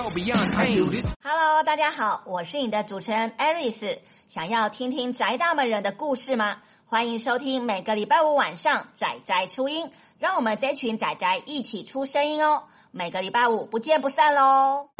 Hello， 大家好，我是你的主持人 Aris。想要听听宅大门人的故事吗？欢迎收听每个礼拜五晚上宅宅出音，让我们这群宅宅一起出声音哦。每个礼拜五不见不散喽。